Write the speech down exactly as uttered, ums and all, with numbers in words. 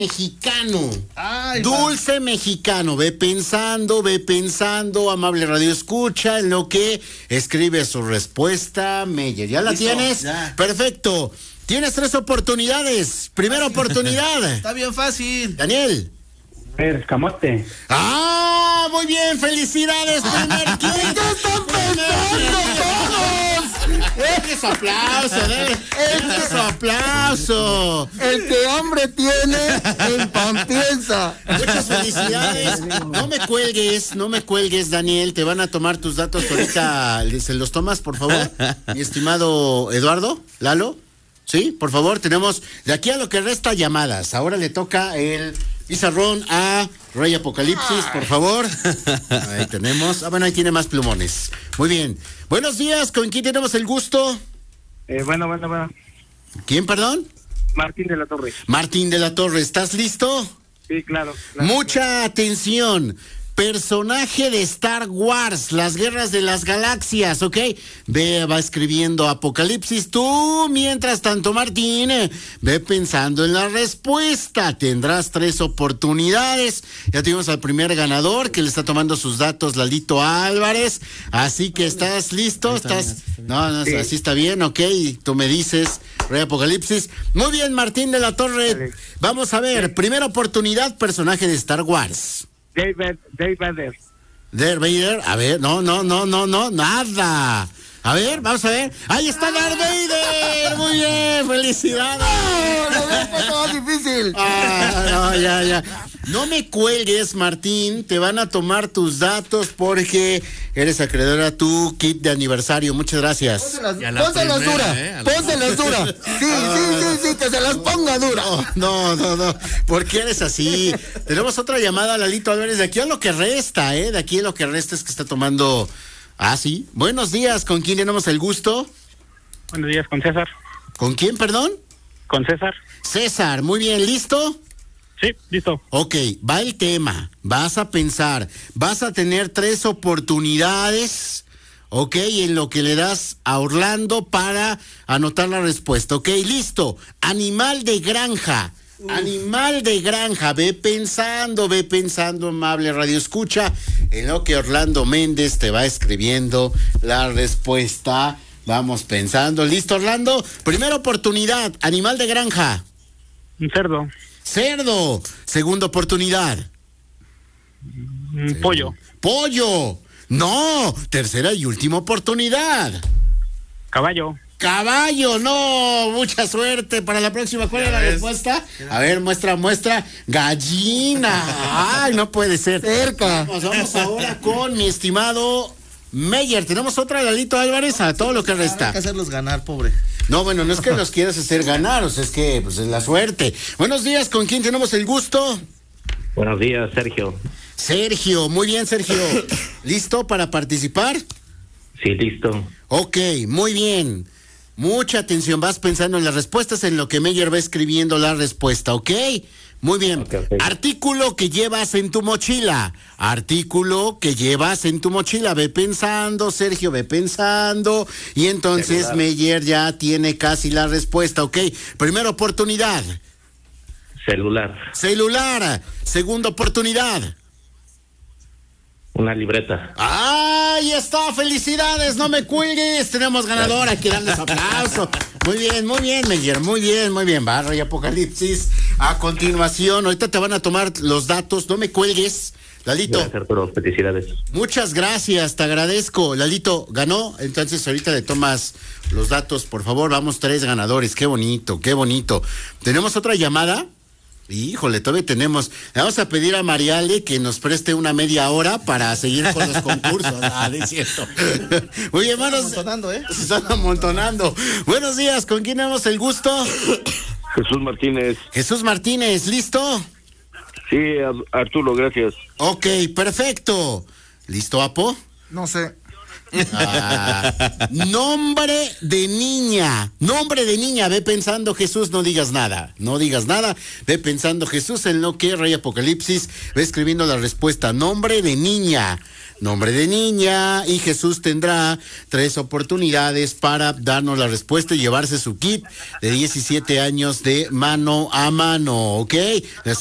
mexicano. Ay, dulce man. mexicano. Ve pensando, ve pensando, amable radio escucha, en lo que escribe su respuesta, Meyer. ¿Ya la Listo, tienes? ya. Perfecto. Tienes tres oportunidades. Primera oportunidad. Está bien fácil. Daniel. El camote. ¡Ah! Muy bien, felicidades, primer clic. ¿Qué están pensando todos? ¡Este es aplauso! ¡Este es aplauso! El que hambre tiene, el pan piensa. Muchas felicidades. No me cuelgues, no me cuelgues, Daniel. Te van a tomar tus datos ahorita. ¿Se los tomas, por favor? Mi estimado Eduardo, Lalo. Sí, por favor, tenemos de aquí a lo que resta llamadas. Ahora le toca el pizarrón a Rey Apocalipsis, por favor. Ahí tenemos. Ah, bueno, ahí tiene más plumones. Muy bien. Buenos días, ¿con quién tenemos el gusto? Eh, bueno, bueno, bueno. ¿Quién, perdón? Martín de la Torre. Martín de la Torre, ¿estás listo? Sí, claro. claro Mucha claro. atención. Personaje de Star Wars, las guerras de las galaxias, ¿ok? Ve, va escribiendo Apocalipsis. Tú, mientras tanto, Martín, eh, ve pensando en la respuesta. Tendrás tres oportunidades. Ya tenemos al primer ganador que le está tomando sus datos, Lalito Álvarez. Así que, ¿estás listo? ¿Estás? No, no, Sí. así está bien, ¿ok? Tú me dices, Rey Apocalipsis. Muy bien, Martín de la Torre. Vale. Vamos a ver, primera oportunidad, personaje de Star Wars. David, David Vader. Darth Vader, a ver, no, no, no, no, no, nada. A ver, vamos a ver. ¡Ahí está Darth Vader! Muy bien, felicidades. No, no, no, no, difícil. Ah, no, ya, ya. No me cuelgues, Martín. Te van a tomar tus datos porque eres acreedor a tu kit de aniversario. Muchas gracias. Pónselas, pónselas dura. eh, a la- Pónselas dura. Sí, sí, sí, sí, que se las ponga dura. No, no, no. ¿Por qué eres así? Tenemos otra llamada, Lalito Álvarez. De aquí a lo que resta, ¿eh? De aquí a lo que resta es que está tomando. Ah, sí. Buenos días. ¿Con quién tenemos el gusto? Buenos días, con César. ¿Con quién, perdón? Con César. César. Muy bien. ¿Listo? Sí, listo. Ok, va el tema, vas a pensar, vas a tener tres oportunidades, ok, en lo que le das a Orlando para anotar la respuesta, ok, listo, animal de granja, animal de granja, ve pensando, ve pensando, amable radio escucha, en lo que Orlando Méndez te va escribiendo la respuesta, vamos pensando, listo Orlando, primera oportunidad, animal de granja. Un cerdo. Cerdo, segunda oportunidad. Un pollo. Pollo, no, tercera y última oportunidad. Caballo. Caballo, no, mucha suerte para la próxima. ¿Cuál es la respuesta? A ver, muestra, muestra. Gallina. Ay, no puede ser. Cerca. Vamos, vamos ahora con mi estimado Meyer. Tenemos otra, Lalito Álvarez, a todo lo que Hay que resta. hacerlos ganar, pobre. No, bueno, no es que los quieras hacer ganar, o sea, es que pues es la suerte. Buenos días, ¿con quién tenemos el gusto? Buenos días, Sergio. Sergio, muy bien, Sergio. ¿Listo para participar? Sí, listo. Ok, muy bien. Mucha atención, vas pensando en las respuestas en lo que Meyer va escribiendo la respuesta, ¿ok? Muy bien. Ok, ok. Artículo que llevas en tu mochila. Artículo que llevas en tu mochila. Ve pensando, Sergio, ve pensando. Y entonces Celular. Meyer ya tiene casi la respuesta, ¿ok? Primera oportunidad. Celular. Celular. Segunda oportunidad. Una libreta. ¡Ahí está! ¡Felicidades! ¡No me cuelgues! Tenemos ganador, hay que darles aplauso. Muy bien, muy bien, Meyer, muy bien, muy bien. Barra y Apocalipsis. A continuación, ahorita te van a tomar los datos, no me cuelgues. Lalito, Gracias, Arturo. Felicidades. muchas gracias, te agradezco. Lalito, ganó, entonces ahorita le tomas los datos, por favor. Vamos, tres ganadores, qué bonito, qué bonito. ¿Tenemos otra llamada? Híjole, todavía tenemos. Le vamos a pedir a Mariale que nos preste una media hora para seguir con los concursos. Ah, no es cierto. Muy bien, hermanos. Amontonando, ¿eh? Se están amontonando. Buenos días, ¿con quién tenemos el gusto? Jesús Martínez. Jesús Martínez, ¿listo? Sí, Arturo, gracias. Ok, perfecto. ¿Listo, Apo? No sé. Ah, nombre de niña, nombre de niña, ve pensando Jesús, no digas nada, no digas nada, ve pensando Jesús en lo que Rey Apocalipsis va escribiendo la respuesta, nombre de niña, nombre de niña, y Jesús tendrá tres oportunidades para darnos la respuesta y llevarse su kit de diecisiete años de mano a mano, ¿ok?